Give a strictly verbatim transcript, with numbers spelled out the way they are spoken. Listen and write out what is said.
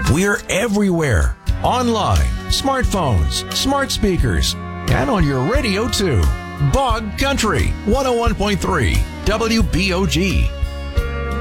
We're everywhere. Online, smartphones, smart speakers, and on your radio too. Bog Country, one oh one point three, W B O G.